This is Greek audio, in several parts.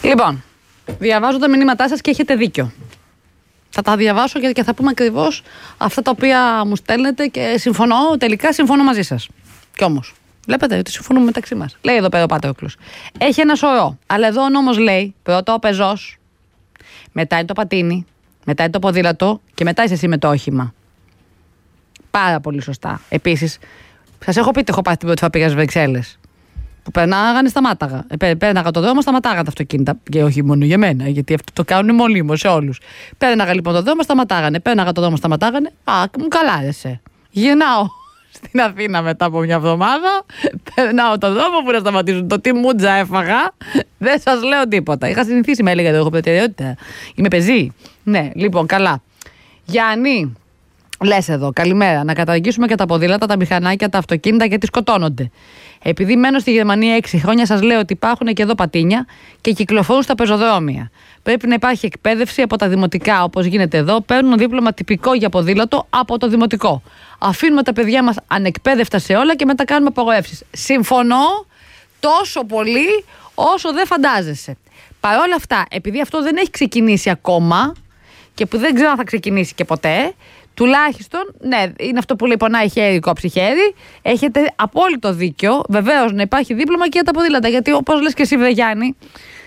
Λοιπόν, διαβάζω τα μηνύματά σας και έχετε δίκιο. Θα τα διαβάσω και θα πούμε ακριβώς αυτά τα οποία μου στέλνετε και τελικά συμφωνώ μαζί σας. Κι όμως, βλέπετε ότι συμφωνούμε μεταξύ μας. Λέει εδώ πέρα ο Πατρόκλος. Έχει ένα σωρό, αλλά εδώ ο νόμος λέει πρώτα ο πεζός, μετά είναι το πατίνι, μετά είναι το ποδήλατο και μετά είσαι εσύ με το όχημα. Πάρα πολύ σωστά. Επίσης, σας έχω πει ότι έχω πάει την πρώτη φορά πήγα στις Βρυξέλλες. Που περνάγανε, σταμάταγα. Πέρναγα το δρόμο, σταματάγανε τα αυτοκίνητα. Και όχι μόνο για μένα, γιατί αυτό το κάνουν μονίμως σε όλους. Πέρναγα λοιπόν το δρόμο, σταματάγανε. Πέρναγα το δρόμο, σταματάγανε. Μου καλά άρεσε. Γυρνάω στην Αθήνα μετά από μια εβδομάδα. Περνάω το δρόμο που να σταματήσουν. Το τι μούτζα έφαγα, δεν σας λέω τίποτα. Είχα συνηθίσει, με έλεγα, έχω προτεραιότητα. Είμαι πεζή. Ναι, λοιπόν, καλά. Γιάννη. Λες εδώ, καλημέρα. Να καταργήσουμε και τα ποδήλατα, τα μηχανάκια, τα αυτοκίνητα γιατί σκοτώνονται. Επειδή μένω στη Γερμανία 6 χρόνια, σας λέω ότι υπάρχουν και εδώ πατίνια και κυκλοφορούν στα πεζοδρόμια. Πρέπει να υπάρχει εκπαίδευση από τα δημοτικά, όπως γίνεται εδώ. Παίρνουν δίπλωμα τυπικό για ποδήλατο από το δημοτικό. Αφήνουμε τα παιδιά μας ανεκπαίδευτα σε όλα και μετά κάνουμε απαγορεύσεις. Συμφωνώ τόσο πολύ όσο δεν φαντάζεσαι. Παρ' όλα αυτά, επειδή αυτό δεν έχει ξεκινήσει ακόμα και που δεν ξέρω αν θα ξεκινήσει και ποτέ. Τουλάχιστον, ναι, είναι αυτό που λέει πονάει χέρι, κόψει χέρι. Έχετε απόλυτο δίκιο. Βεβαίως να υπάρχει δίπλωμα και για τα ποδήλατα. Γιατί όπως λες και εσύ, Βρε Γιάννη,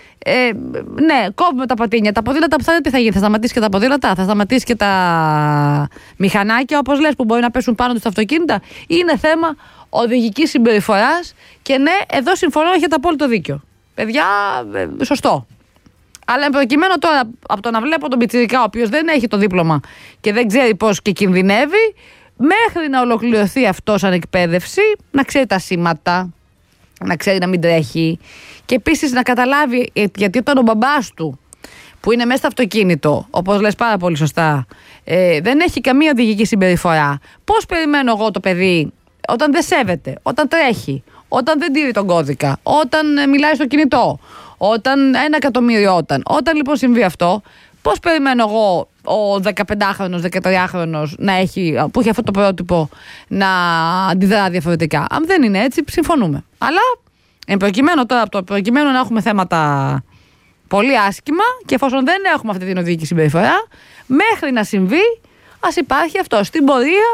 ναι, κόβουμε τα πατίνια. Τα ποδήλατα που τι θα γίνει, θα σταματήσει και τα ποδήλατα, θα σταματήσει και τα μηχανάκια, όπως λες, που μπορεί να πέσουν πάνω τους τα αυτοκίνητα. Είναι θέμα οδηγικής συμπεριφοράς. Και ναι, εδώ συμφωνώ, έχετε απόλυτο δίκιο. Παιδιά, σωστό. Αλλά προκειμένου τώρα από το να βλέπω τον πιτσιρικά, ο οποίος δεν έχει το δίπλωμα και δεν ξέρει πώς και κινδυνεύει, μέχρι να ολοκληρωθεί αυτό σαν εκπαίδευση, να ξέρει τα σήματα, να ξέρει να μην τρέχει και επίσης να καταλάβει, γιατί όταν ο μπαμπάς του που είναι μέσα στο αυτοκίνητο, όπως λες πάρα πολύ σωστά, δεν έχει καμία οδηγική συμπεριφορά, πώς περιμένω εγώ το παιδί όταν δεν σέβεται, όταν τρέχει, όταν δεν τηρεί τον κώδικα, όταν μιλάει στο κινητό, όταν 1 εκατομμύριο όταν λοιπόν συμβεί αυτό, πώς περιμένω εγώ ο 15χρονος, 13χρονος που έχει αυτό το πρότυπο να αντιδρά διαφορετικά? Αν δεν είναι έτσι, συμφωνούμε. Αλλά προκειμένου να έχουμε θέματα πολύ άσχημα και εφόσον δεν έχουμε αυτή την οδηγική συμπεριφορά, μέχρι να συμβεί, ας υπάρχει αυτό στην πορεία.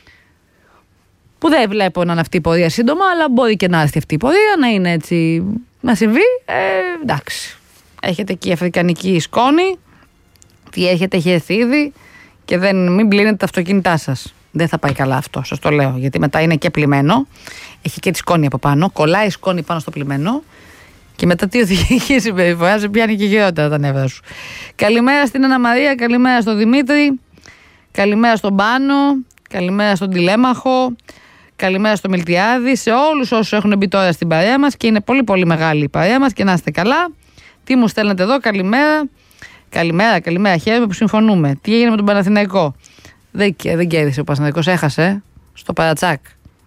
Που δεν βλέπω να είναι αυτή η πορεία σύντομα, αλλά μπορεί και να έρθει αυτή η πορεία, να είναι έτσι, να συμβεί. Εντάξει. Έχετε εκεί αφρικανική σκόνη, τι έχετε έρθει ήδη και μην πλύνετε τα αυτοκίνητά σας. Δεν θα πάει καλά αυτό, σας το λέω, γιατί μετά είναι και πλυμμένο. Έχει και τη σκόνη από πάνω, κολλάει η σκόνη πάνω στο πλυμμένο και μετά τι οδηγική συμπεριφορά σε πιάνει και γυρότερα τα νεύρα σου. Καλημέρα στην Αννα Μαρία, καλημέρα στον Δημήτρη, καλημέρα στον Πάνο, καλημέρα στον Τηλέμαχο. Καλημέρα στο Μιλτιάδη, σε όλους όσους έχουν μπει τώρα στην παρέα μας και είναι πολύ πολύ μεγάλη η παρέα μας και να είστε καλά. Τι μου στέλνετε εδώ, καλημέρα. Καλημέρα, χαίρομαι που συμφωνούμε. Τι έγινε με τον Παναθηναϊκό? Δεν κέρδισε ο Παναθηναϊκός, έχασε στο Παρατσάκ.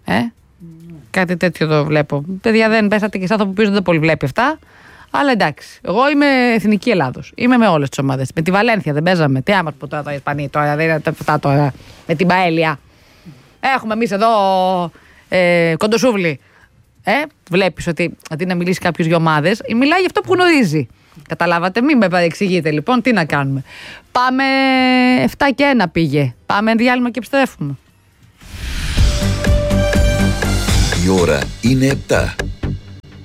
Κάτι τέτοιο το βλέπω. Παιδιά, δεν πέσατε και εσάς που πίσω δεν πολύ βλέπει αυτά. Αλλά εντάξει, εγώ είμαι Εθνική Ελλάδος. Είμαι με όλες τις ομάδες. Με τη Βαλένθια δεν παίζαμε. Τι άμα πω τώρα το Ισπανί τώρα, δεν είναι αυτά τώρα. Με την Παέλια. Έχουμε εμείς εδώ κοντοσούβλι. Βλέπεις ότι αντί να μιλήσει κάποιος για ομάδες, μιλάει για αυτό που γνωρίζει. Καταλάβατε, μην με παρεξηγείτε λοιπόν, τι να κάνουμε. Πάμε 7-1 πήγε. Πάμε διάλειμμα και επιστρέφουμε. Η ώρα είναι 7.